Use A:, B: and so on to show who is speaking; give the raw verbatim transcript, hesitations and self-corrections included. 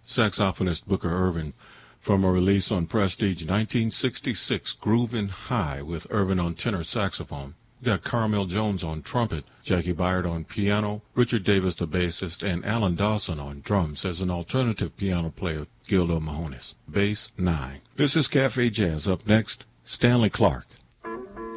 A: saxophonist Booker Irvin, from a release on Prestige nineteen sixty-six, Groovin' High with Irvin on tenor saxophone. We got Carmel Jones on trumpet, Jackie Byard on piano, Richard Davis the bassist, and Alan Dawson on drums as an alternative piano player, Gildo Mahonis. Bass nine. This is Cafe Jazz. Up next, Stanley Clarke.